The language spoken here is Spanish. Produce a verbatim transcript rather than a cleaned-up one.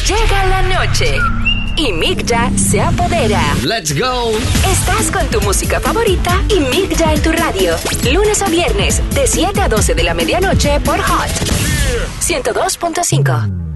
Llega la noche y Migda se apodera. Let's go. Estás con tu música favorita y Migda en tu radio. Lunes a viernes, de siete a doce de la medianoche por Hot ciento dos punto cinco.